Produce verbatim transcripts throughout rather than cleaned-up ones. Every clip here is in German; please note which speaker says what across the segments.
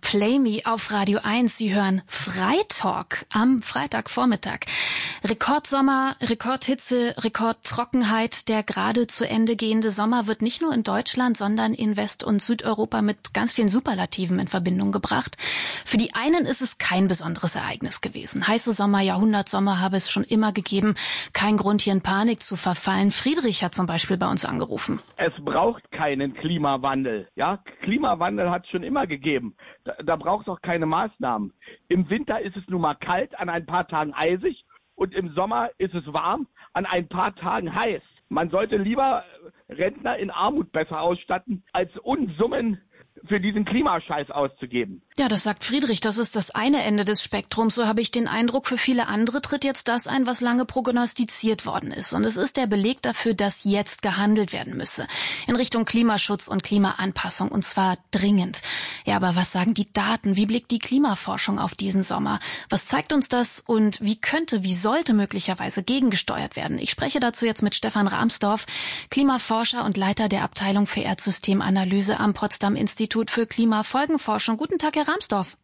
Speaker 1: Play Me auf Radio eins. Sie hören Freitalk am Freitagvormittag. Rekordsommer, Rekordhitze, Rekordtrockenheit. Der gerade zu Ende gehende Sommer wird nicht nur in Deutschland, sondern in West- und Südeuropa mit ganz vielen Superlativen in Verbindung gebracht. Für die einen ist es kein besonderes Ereignis gewesen. Heiße Sommer, Jahrhundertsommer habe es schon immer gegeben. Kein Grund, hier in Panik zu verfallen. Friedrich hat zum Beispiel bei uns angerufen.
Speaker 2: Es braucht keinen Klimawandel. Ja, Klimawandel hat es schon immer gegeben. Da, da braucht es auch keine Maßnahmen. Im Winter ist es nun mal kalt, an ein paar Tagen eisig. Und im Sommer ist es warm, an ein paar Tagen heiß. Man sollte lieber Rentner in Armut besser ausstatten, als Unsummen für diesen Klimascheiß auszugeben.
Speaker 1: Ja, das sagt Friedrich, das ist das eine Ende des Spektrums. So habe ich den Eindruck, für viele andere tritt jetzt das ein, was lange prognostiziert worden ist. Und es ist der Beleg dafür, dass jetzt gehandelt werden müsse. In Richtung Klimaschutz und Klimaanpassung, und zwar dringend. Ja, aber was sagen die Daten? Wie blickt die Klimaforschung auf diesen Sommer? Was zeigt uns das und wie könnte, wie sollte möglicherweise gegengesteuert werden? Ich spreche dazu jetzt mit Stefan Rahmsdorf, Klimaforscher und Leiter der Abteilung für Erdsystemanalyse am Potsdam Institut für Klimafolgenforschung. Guten Tag, Herr Rahmsdorf.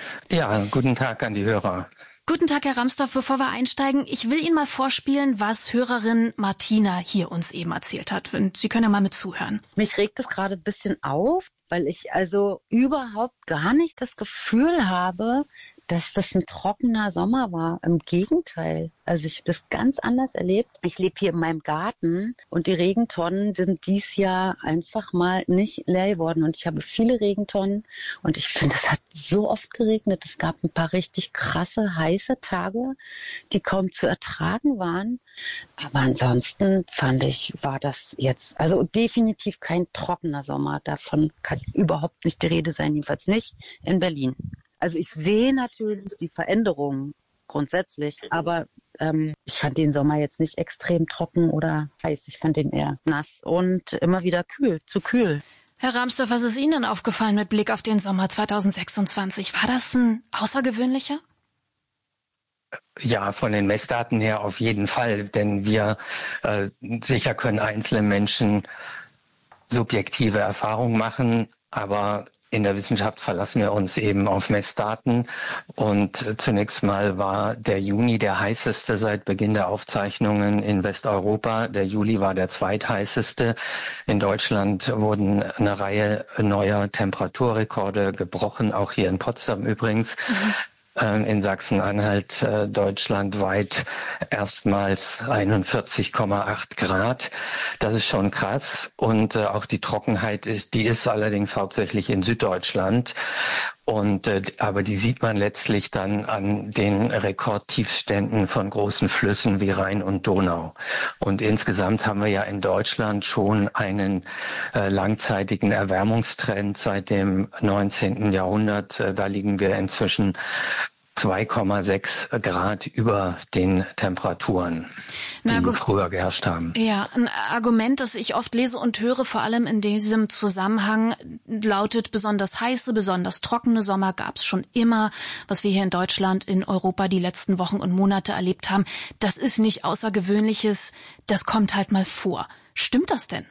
Speaker 3: Ja, guten Tag an die Hörer.
Speaker 1: Guten Tag, Herr Rahmsdorf. Bevor wir einsteigen, ich will Ihnen mal vorspielen, was Hörerin Martina hier uns eben erzählt hat. Und Sie können ja mal mit zuhören.
Speaker 4: Mich regt es gerade ein bisschen auf, weil ich also überhaupt gar nicht das Gefühl habe, dass das ein trockener Sommer war. Im Gegenteil. Also ich habe das ganz anders erlebt. Ich lebe hier in meinem Garten und die Regentonnen sind dies Jahr einfach mal nicht leer geworden. Und ich habe viele Regentonnen und ich finde, es hat so oft geregnet. Es gab ein paar richtig krasse, heiße Tage, die kaum zu ertragen waren. Aber ansonsten fand ich, war das jetzt, also definitiv kein trockener Sommer. Davon kann überhaupt nicht die Rede sein, jedenfalls nicht in Berlin. Also ich sehe natürlich die Veränderungen grundsätzlich, aber ähm, ich fand den Sommer jetzt nicht extrem trocken oder heiß. Ich fand den eher nass und immer wieder kühl, zu kühl.
Speaker 1: Herr Rahmsdorf, was ist Ihnen denn aufgefallen mit Blick auf den Sommer zweitausendsechsundzwanzig? War das ein außergewöhnlicher?
Speaker 3: Ja, von den Messdaten her auf jeden Fall, denn wir äh, sicher können einzelne Menschen subjektive Erfahrungen machen, aber in der Wissenschaft verlassen wir uns eben auf Messdaten und zunächst mal war der Juni der heißeste seit Beginn der Aufzeichnungen in Westeuropa. Der Juli war der zweitheißeste. In Deutschland wurden eine Reihe neuer Temperaturrekorde gebrochen, auch hier in Potsdam übrigens. Mhm. In Sachsen-Anhalt äh, deutschlandweit erstmals einundvierzig Komma acht Grad. Das ist schon krass. Und äh, auch die Trockenheit ist, die ist allerdings hauptsächlich in Süddeutschland. Und äh, aber die sieht man letztlich dann an den Rekordtiefständen von großen Flüssen wie Rhein und Donau. Und insgesamt haben wir ja in Deutschland schon einen äh, langzeitigen Erwärmungstrend seit dem neunzehnten Jahrhundert. Äh, da liegen wir inzwischen zwei Komma sechs Grad über den Temperaturen, die Na, früher geherrscht haben.
Speaker 1: Ja, ein Argument, das ich oft lese und höre, vor allem in diesem Zusammenhang, lautet, besonders heiße, besonders trockene Sommer gab es schon immer. Was wir hier in Deutschland, in Europa die letzten Wochen und Monate erlebt haben, das ist nicht Außergewöhnliches, das kommt halt mal vor. Stimmt das denn?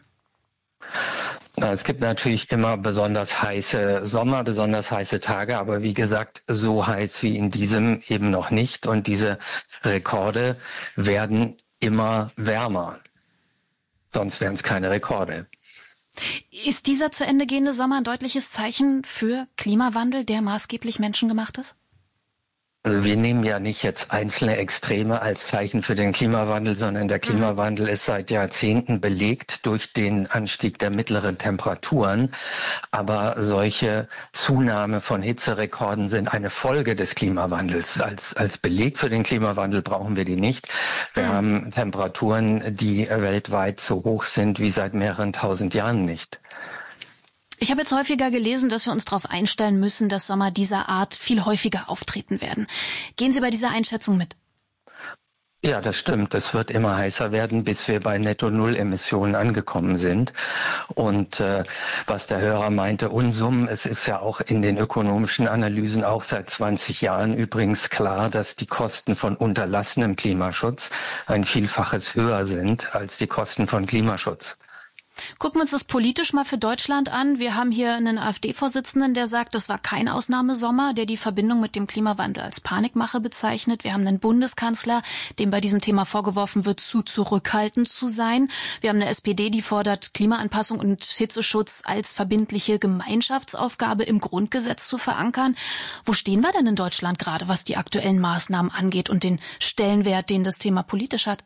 Speaker 3: Na, es gibt natürlich immer besonders heiße Sommer, besonders heiße Tage, aber wie gesagt, so heiß wie in diesem eben noch nicht. Und diese Rekorde werden immer wärmer. Sonst wären es keine Rekorde.
Speaker 1: Ist dieser zu Ende gehende Sommer ein deutliches Zeichen für Klimawandel, der maßgeblich menschengemacht ist?
Speaker 3: Also wir nehmen ja nicht jetzt einzelne Extreme als Zeichen für den Klimawandel, sondern der Klimawandel ist seit Jahrzehnten belegt durch den Anstieg der mittleren Temperaturen. Aber solche Zunahme von Hitzerekorden sind eine Folge des Klimawandels. Als, als Beleg für den Klimawandel brauchen wir die nicht. Wir mhm. haben Temperaturen, die weltweit so hoch sind wie seit mehreren tausend Jahren nicht.
Speaker 1: Ich habe jetzt häufiger gelesen, dass wir uns darauf einstellen müssen, dass Sommer dieser Art viel häufiger auftreten werden. Gehen Sie bei dieser Einschätzung mit?
Speaker 3: Ja, das stimmt. Es wird immer heißer werden, bis wir bei Netto-Null-Emissionen angekommen sind. Und äh, was der Hörer meinte, Unsummen, es ist ja auch in den ökonomischen Analysen auch seit zwanzig Jahren übrigens klar, dass die Kosten von unterlassenem Klimaschutz ein Vielfaches höher sind als die Kosten von Klimaschutz.
Speaker 1: Gucken wir uns das politisch mal für Deutschland an. Wir haben hier einen AfD-Vorsitzenden, der sagt, das war kein Ausnahmesommer, der die Verbindung mit dem Klimawandel als Panikmache bezeichnet. Wir haben einen Bundeskanzler, dem bei diesem Thema vorgeworfen wird, zu zurückhaltend zu sein. Wir haben eine S P D, die fordert, Klimaanpassung und Hitzeschutz als verbindliche Gemeinschaftsaufgabe im Grundgesetz zu verankern. Wo stehen wir denn in Deutschland gerade, was die aktuellen Maßnahmen angeht und den Stellenwert, den das Thema politisch hat?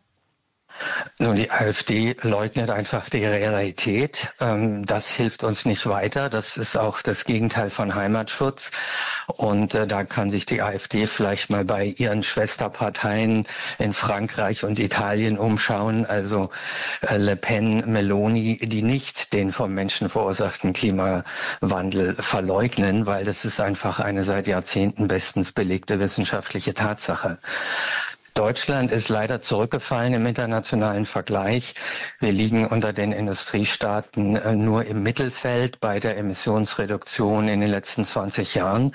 Speaker 3: Nun, die AfD leugnet einfach die Realität. Das hilft uns nicht weiter. Das ist auch das Gegenteil von Heimatschutz. Und da kann sich die AfD vielleicht mal bei ihren Schwesterparteien in Frankreich und Italien umschauen. Also Le Pen, Meloni, die nicht den vom Menschen verursachten Klimawandel verleugnen, weil das ist einfach eine seit Jahrzehnten bestens belegte wissenschaftliche Tatsache. Deutschland ist leider zurückgefallen im internationalen Vergleich. Wir liegen unter den Industriestaaten nur im Mittelfeld bei der Emissionsreduktion in den letzten zwanzig Jahren.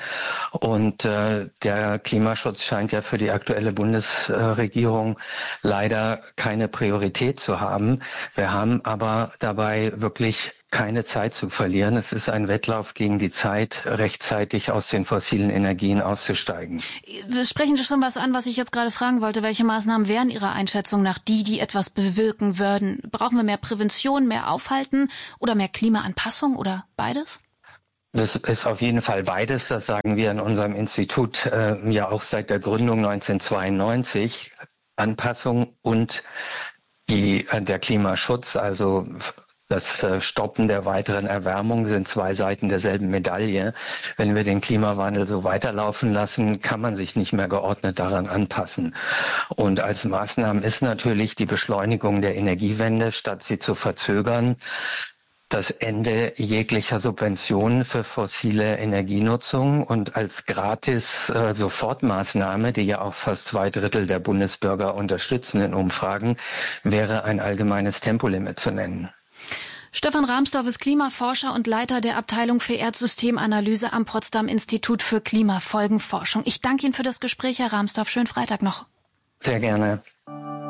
Speaker 3: Und äh, der Klimaschutz scheint ja für die aktuelle Bundesregierung leider keine Priorität zu haben. Wir haben aber dabei wirklich keine Zeit zu verlieren. Es ist ein Wettlauf gegen die Zeit, rechtzeitig aus den fossilen Energien auszusteigen.
Speaker 1: Wir sprechen schon was an, was ich jetzt gerade fragen wollte. Welche Maßnahmen wären Ihrer Einschätzung nach die, die etwas bewirken würden? Brauchen wir mehr Prävention, mehr Aufhalten oder mehr Klimaanpassung oder beides?
Speaker 3: Das ist auf jeden Fall beides. Das sagen wir in unserem Institut äh, ja auch seit der Gründung neunzehnhundertzweiundneunzig. Anpassung und die, äh, der Klimaschutz, also das Stoppen der weiteren Erwärmung sind zwei Seiten derselben Medaille. Wenn wir den Klimawandel so weiterlaufen lassen, kann man sich nicht mehr geordnet daran anpassen. Und als Maßnahmen ist natürlich die Beschleunigung der Energiewende, statt sie zu verzögern, das Ende jeglicher Subventionen für fossile Energienutzung und als gratis äh, Sofortmaßnahme, die ja auch fast zwei Drittel der Bundesbürger unterstützen in Umfragen, wäre ein allgemeines Tempolimit zu nennen.
Speaker 1: Stefan Rahmstorf ist Klimaforscher und Leiter der Abteilung für Erdsystemanalyse am Potsdam Institut für Klimafolgenforschung. Ich danke Ihnen für das Gespräch, Herr Rahmstorf. Schönen Freitag noch.
Speaker 3: Sehr gerne.